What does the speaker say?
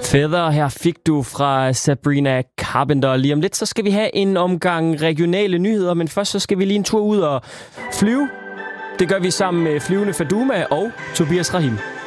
Feather her fik du fra Sabrina Carpenter. Lige om lidt, så skal vi have en omgang regionale nyheder, men først så skal vi lige en tur ud og flyve. Det gør vi sammen med Flyvende Faduma og Tobias Rahim.